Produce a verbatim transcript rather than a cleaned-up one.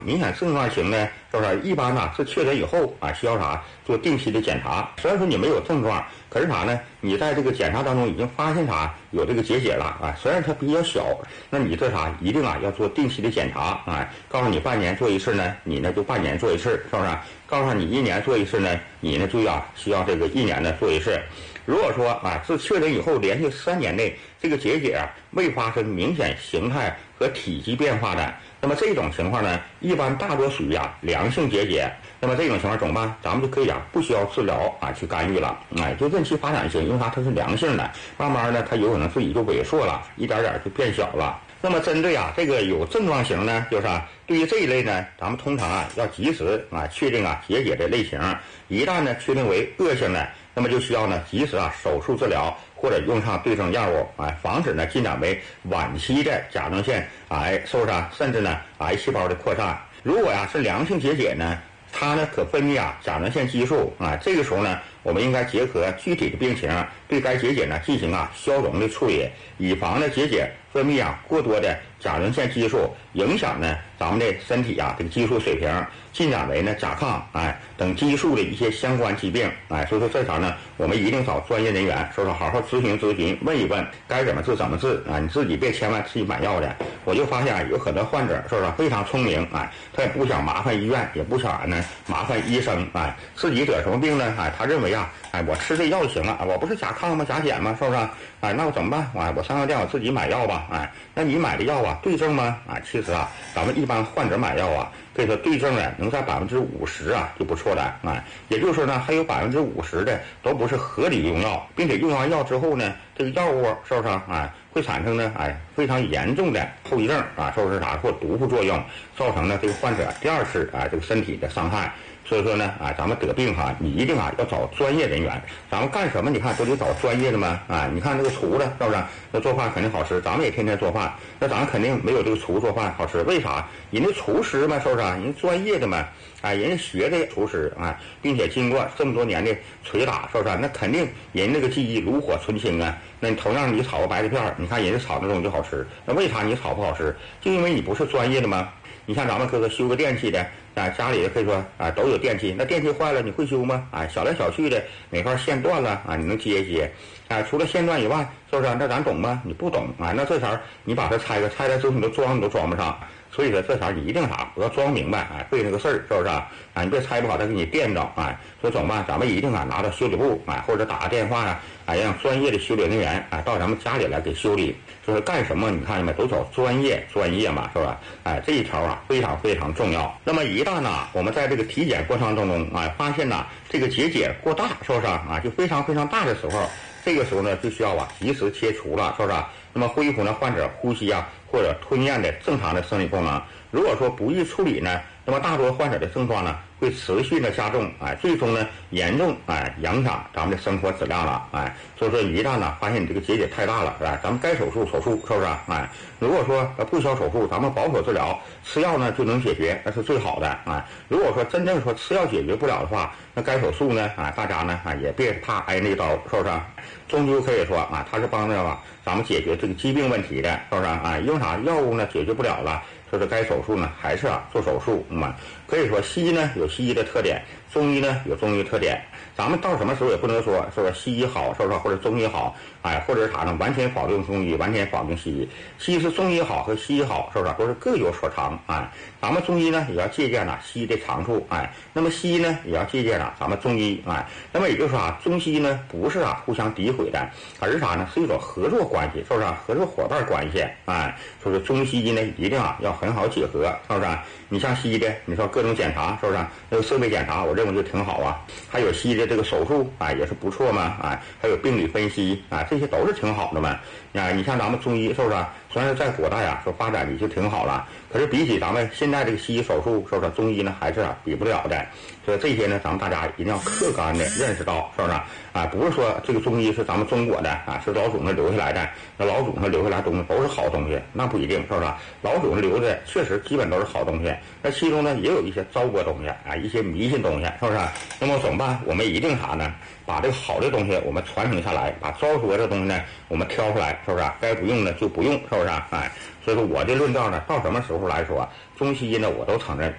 明显症状型呢，是不是一般呢是确诊以后啊，需要啥做定期的检查。虽然说你没有症状，可是啥呢？你在这个检查当中已经发现啥有这个结节了啊，虽然它比较小，那你这啥一定啊要做定期的检查啊。告诉你半年做一次呢，你呢就半年做一次，是不是？告诉你一年做一次呢，你呢就要需要这个一年呢做一次。如果说啊是确诊以后连续三年内这个结节啊未发生明显形态和体积变化的，那么这种情况呢，一般大多属于啊良性结节。那么这种情况怎么办？咱们就可以啊不需要治疗啊去干预了，哎，就任其发展性，因为啥？它是良性的，慢慢呢它有可能自己就萎缩了，一点点就变小了。那么针对啊这个有症状型呢，就是啊对于这一类呢，咱们通常啊要及时啊确定啊结节的类型，一旦呢确定为恶性的，那么就需要呢及时啊手术治疗或者用上对症药物啊，防止呢进展为晚期的甲状腺癌受伤，甚至呢癌细胞的扩散。如果呀是良性结节呢，它呢可分泌啊甲状腺激素啊，这个时候呢我们应该结合具体的病情对该结节呢进行啊消融的处理，以防呢结节分泌啊过多的甲状腺激素影响呢咱们的身体啊这个激素水平，进展为呢甲亢哎等激素的一些相关疾病哎，所以说这场呢我们一定找专业人员，说说好好咨询咨询，问一问该怎么治怎么治啊，你自己别千万自己买药的。我就发现啊有很多患者是不是非常聪明哎，他也不想麻烦医院，也不想呢麻烦医生哎，自己得什么病呢哎，他认为啊哎我吃这药就行了，我不是甲亢吗甲减吗，是不是哎，那我怎么办哎，我上药店我自己买药吧哎，那你买的药啊对症吗啊？其实啊咱们一般患者买药啊可以说对症呢能在百分之五十啊就不错了啊，也就是说呢还有百分之五十的都不是合理用药，并且用完药之后呢这个药物是不是啊会产生呢哎非常严重的后遗症啊，说是啥或毒副作用，造成呢这个患者第二次啊这个身体的伤害。所以说呢啊咱们得病哈，你一定啊要找专业人员，咱们干什么你看都得找专业的嘛啊，你看这个厨子是不是那做饭肯定好吃，咱们也天天做饭，那咱们肯定没有这个厨做饭好吃，为啥？人家厨师嘛，是不是人专业的嘛啊，人家学的厨师啊，并且经过这么多年的捶打，是不是那肯定人那个技艺炉火纯青啊。那你同样你炒个白菜片，你看人家炒那东西就好吃，那为啥你炒不好吃？就因为你不是专业的吗？你像咱们哥哥修个电器的啊，家里可以说啊都有电器，那电器坏了你会修吗？啊，小来小去的哪块线断了啊，你能接一接啊？除了线段以外，是不是？那咱懂吗？你不懂啊，那这茬你把它拆开，拆开之后你都装你都装不上。所以说这茬你一定啥，不要装明白哎，对那个事儿是不是啊？你别拆不好再给你电着哎，所以怎么办？咱们一定啊拿到修理部哎，或者打个电话呀哎，让专业的修理人员哎到咱们家里来给修理。就是干什么？你看见没？都找专业专业嘛，是吧？哎，这一条啊非常非常重要。那么一旦呢，我们在这个体检过程当中啊，发现呢这个结节过大，是不是啊？就非常非常大的时候，这个时候呢就需要啊及时切除了，是不是？那么恢复呢患者呼吸啊或者吞咽的正常的生理功能。如果说不予处理呢，那么大多患者的症状呢会持续的加重，哎，最终呢严重哎影响咱们的生活质量了，哎，所以说一旦呢发现你这个结节太大了，是吧？咱们该手术手术，是不是？哎，如果说不需要手术，咱们保守治疗，吃药呢就能解决，那是最好的，哎。如果说真正说吃药解决不了的话，那该手术呢，哎，大家呢啊也别怕挨那刀，是不是？终究可以说啊，它是帮着啊咱们解决这个疾病问题的，是不是？啊，用啥药物呢解决不了了。就是该手术呢，还是啊做手术嘛？可以说西医呢有西医的特点，中医呢有中医特点。咱们到什么时候也不能说是吧？西医好，是不是？或者中医好，哎，或者是啥呢？完全否定中医，完全否定西医。西医是中医好和西医好，是不是？都是各有所长，哎。咱们中医呢也要借鉴了西医的长处，哎。那么西医呢也要借鉴了咱们中医，哎。那么也就是说啊，中西医呢不是啊互相诋毁的，而是啥呢？是一种合作关系，是不是？合作伙伴关系，哎。就是中西医呢一定啊要很好结合，是不是？你像西医的，你说各种检查，是不是？那个设备检查，我认为就挺好啊。还有西医的这个手术，哎，也是不错嘛，哎，还有病理分析，啊，这些都是挺好的嘛。啊，你像咱们中医，是不是？虽然是在古代啊，说发展的就挺好了，可是比起咱们现在这个西医手术，是不是？中医呢还是啊比不了的。所以这些呢，咱们大家一定要客观的认识到，是不是？啊，不是说这个中医是咱们中国的啊，是老祖宗留下来的，那老祖宗留下来的东西都是好东西，那不一定，是不是？老祖宗留的的确实基本都是好东西，那其中呢也有一些糟粕东西啊，一些迷信东西，是不是？那么怎么办？我们一定啥呢？把这个好的东西我们传承下来，把糟粕的东西呢我们挑出来，是不是？该不用的就不用，是不是？哎，所以说我的论调呢，到什么时候来说，中西医呢我都承认。